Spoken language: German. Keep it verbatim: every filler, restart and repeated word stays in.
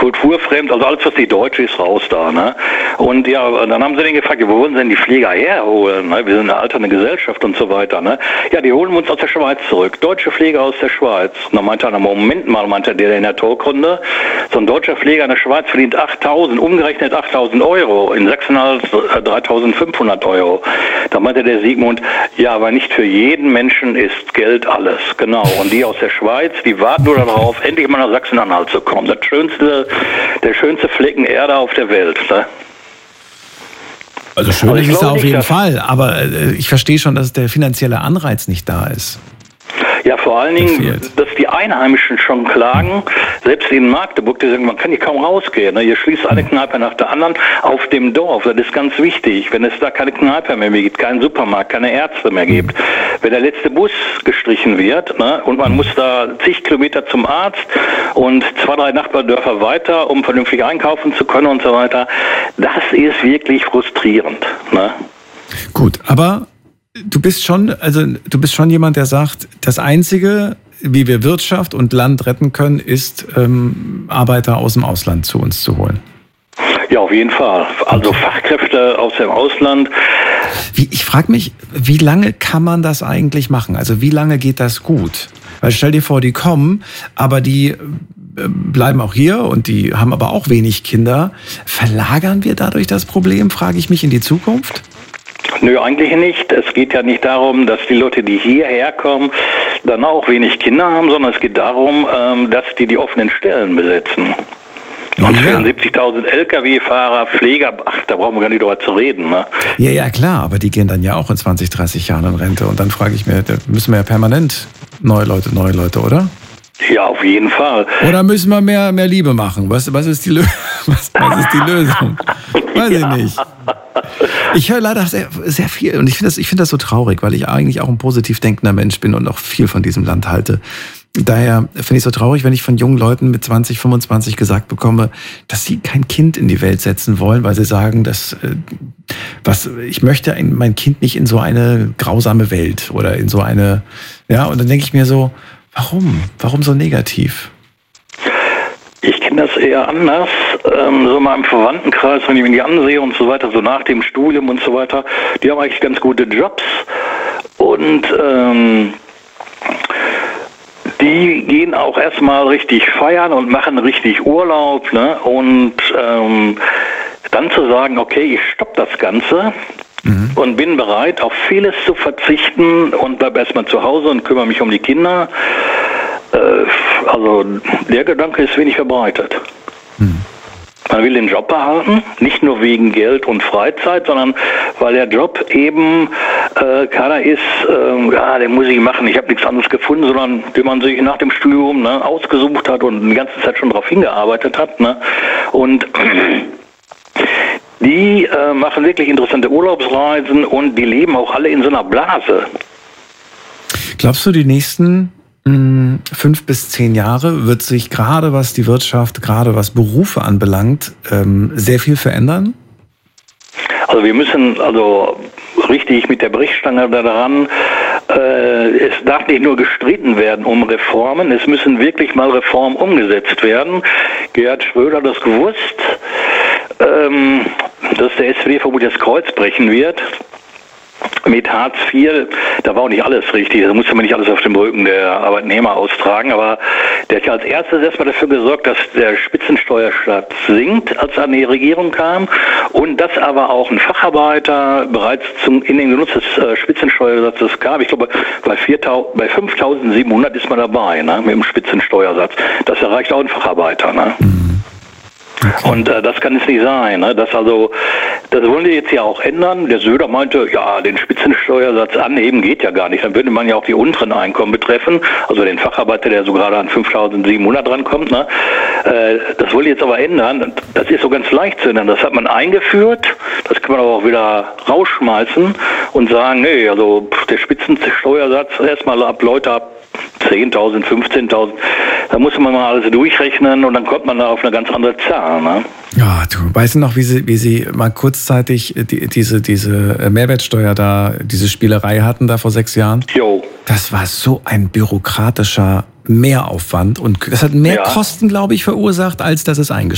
kulturfremd, also alles, was nicht deutsch ist, raus da. Ne? Und ja, dann haben sie den gefragt, wo wollen sie denn die Pfleger herholen? Ne? Wir sind eine alternde Gesellschaft und so weiter. Ne? Ja, die holen wir uns aus der Schweiz zurück. Deutsche Pfleger aus der Schweiz. Und dann meinte er, Moment mal, meinte der in der Talkrunde, so ein deutscher Pfleger in der Schweiz verdient achttausend, umgerechnet achttausend Euro, in Sachsen-Anhalt dreitausendfünfhundert Euro. Da meinte der Sigmund, ja, aber nicht für jeden Menschen ist Geld alles. Genau. Und die aus der Schweiz, die warten nur darauf, endlich mal nach Sachsen-Anhalt zu kommen. Das schönste, der schönste Flecken Erde auf der Welt. Ne? Also schön ist es auf jeden Fall, aber ich verstehe schon, dass der finanzielle Anreiz nicht da ist. Ja, vor allen Dingen, dass die Einheimischen schon klagen, selbst in Magdeburg, die sagen, man kann hier kaum rausgehen. Ne? Hier schließt eine Kneipe nach der anderen auf dem Dorf. Das ist ganz wichtig. Wenn es da keine Kneipe mehr gibt, keinen Supermarkt, keine Ärzte mehr gibt, wenn der letzte Bus gestrichen wird, ne? Und man muss da zig Kilometer zum Arzt und zwei, drei Nachbardörfer weiter, um vernünftig einkaufen zu können und so weiter, das ist wirklich frustrierend. Ne? Gut, aber du bist schon, also du bist schon jemand, der sagt, das Einzige, wie wir Wirtschaft und Land retten können, ist, ähm, Arbeiter aus dem Ausland zu uns zu holen. Ja, auf jeden Fall. Also Fachkräfte aus dem Ausland. Wie, ich frage mich, wie lange kann man das eigentlich machen? Also wie lange geht das gut? Weil stell dir vor, die kommen, aber die bleiben auch hier und die haben aber auch wenig Kinder. Verlagern wir dadurch das Problem, frage ich mich, in die Zukunft? Nö, eigentlich nicht. Es geht ja nicht darum, dass die Leute, die hierher kommen, dann auch wenig Kinder haben, sondern es geht darum, dass die die offenen Stellen besetzen. Und Ja. vierundsiebzigtausend L K W-Fahrer, Pfleger, ach, da brauchen wir gar nicht drüber zu reden. Ne? Ja, ja, klar, aber die gehen dann ja auch in zwanzig, dreißig Jahren in Rente. Und dann frage ich mir, da müssen wir ja permanent neue Leute, neue Leute, oder? Ja, auf jeden Fall. Oder müssen wir mehr, mehr Liebe machen? Was, was, ist die Lö- was, was ist die Lösung? Weiß Ja. ich nicht. Ich höre leider sehr, sehr viel und ich finde das, ich finde das so traurig, weil ich eigentlich auch ein positiv denkender Mensch bin und auch viel von diesem Land halte. Daher finde ich es so traurig, wenn ich von jungen Leuten mit zwanzig, fünfundzwanzig gesagt bekomme, dass sie kein Kind in die Welt setzen wollen, weil sie sagen, dass äh, was ich möchte ein, mein Kind nicht in so eine grausame Welt oder in so eine, ja, und dann denke ich mir so, warum? Warum so negativ? Ich kenne das eher anders, ähm, so mal im Verwandtenkreis, wenn ich mir die ansehe und so weiter, so nach dem Studium und so weiter, die haben eigentlich ganz gute Jobs und ähm, die gehen auch erstmal richtig feiern und machen richtig Urlaub, ne? Und ähm, dann zu sagen, okay, ich stopp das Ganze mhm. und bin bereit, auf vieles zu verzichten und bleib erstmal zu Hause und kümmere mich um die Kinder. Also der Gedanke ist wenig verbreitet. Hm. Man will den Job behalten, nicht nur wegen Geld und Freizeit, sondern weil der Job eben äh, keiner ist, äh, ja, den muss ich machen, ich habe nichts anderes gefunden, sondern den man sich nach dem Studium ne, ausgesucht hat und die ganze Zeit schon darauf hingearbeitet hat. Ne? Und die äh, machen wirklich interessante Urlaubsreisen und die leben auch alle in so einer Blase. Glaubst du, die nächsten fünf bis zehn Jahre wird sich gerade was die Wirtschaft, gerade was Berufe anbelangt, sehr viel verändern? Also wir müssen also richtig mit der Brechstange daran, äh, es darf nicht nur gestritten werden um Reformen, es müssen wirklich mal Reformen umgesetzt werden. Gerhard Schröder hat das gewusst, ähm, dass der S P D vermutlich das Kreuz brechen wird. Mit Hartz vier, da war auch nicht alles richtig, da musste man nicht alles auf dem Rücken der Arbeitnehmer austragen, aber der hat ja als erstes erstmal dafür gesorgt, dass der Spitzensteuersatz sinkt, als er an die Regierung kam und dass aber auch ein Facharbeiter bereits zum, in den Genuss des äh, Spitzensteuersatzes gab. Ich glaube, bei, bei fünftausendsiebenhundert ist man dabei, ne, mit dem Spitzensteuersatz. Das erreicht auch ein Facharbeiter, ne? Okay. Und äh, das kann es nicht sein. Ne? Das also, das wollen die jetzt ja auch ändern. Der Söder meinte, ja, den Spitzensteuersatz anheben geht ja gar nicht. Dann würde man ja auch die unteren Einkommen betreffen, also den Facharbeiter, der so gerade an fünftausendsiebenhundert rankommt. Ne? Äh, das wollen die jetzt aber ändern. Das ist so ganz leicht zu ändern. Das hat man eingeführt. Das kann man aber auch wieder rausschmeißen und sagen, nee, also der Spitzensteuersatz erstmal ab Leute ab zehntausend, fünfzehntausend, da muss man mal alles durchrechnen und dann kommt man da auf eine ganz andere Zahl. Ne? Ja, du weißt noch, wie sie, wie sie mal kurzzeitig die, diese, diese Mehrwertsteuer da, diese Spielerei hatten da vor sechs Jahren? Jo. Das war so ein bürokratischer Mehraufwand und das hat mehr ja. Kosten, glaube ich, verursacht, als dass es eingespielt